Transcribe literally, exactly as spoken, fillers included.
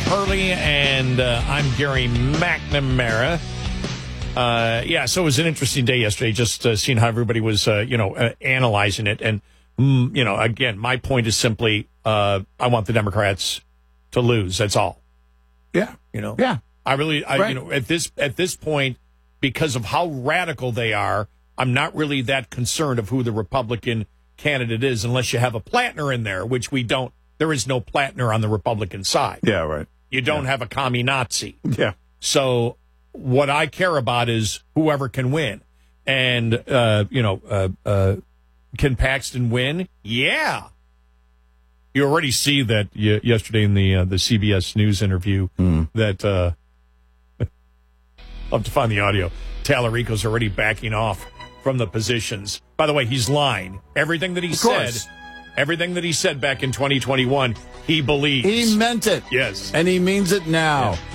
Hurley, and uh, I'm Gary McNamara. Uh, yeah, so it was an interesting day yesterday, just uh, seeing how everybody was, uh, you know, uh, analyzing it. And, mm, you know, again, my point is simply uh, I want the Democrats to lose. That's all. Yeah. You know? Yeah. I really, I, right. you know, at this at this point, because of how radical they are, I'm not really that concerned of who the Republican candidate is unless you have a Plattner in there, which we don't. There is no Plattner on the Republican side. Yeah, right. You don't yeah. have a commie Nazi. Yeah. So what I care about is whoever can win. And, uh, you know, uh, uh, can Paxton win? Yeah. You already see that y- yesterday in the uh, the C B S News interview mm. that, uh, I'll have to find the audio. Tallarico's already backing off from the positions. By the way, he's lying. Everything that he of said, course. everything that he said back in twenty twenty-one, he believes. He meant it. Yes. And he means it now. Yeah.